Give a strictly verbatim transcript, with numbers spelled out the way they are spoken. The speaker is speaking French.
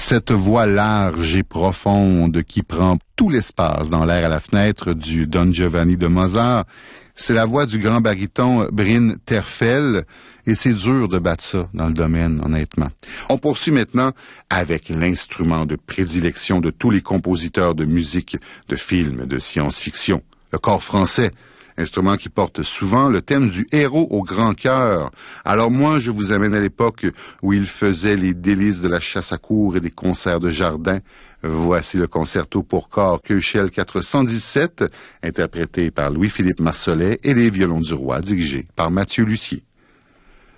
Cette voix large et profonde qui prend tout l'espace dans l'air à la fenêtre du Don Giovanni de Mozart, c'est la voix du grand baryton Bryn Terfel, et c'est dur de battre ça dans le domaine, honnêtement. On poursuit maintenant avec l'instrument de prédilection de tous les compositeurs de musique, de films, de science-fiction, le cor français. Instrument qui porte souvent le thème du héros au grand cœur. Alors moi, je vous amène à l'époque où il faisait les délices de la chasse à courre et des concerts de jardin. Voici le concerto pour corps Köchel quatre cent dix-sept, interprété par Louis-Philippe Marsollet, et les violons du roi, dirigé par Mathieu Lussier.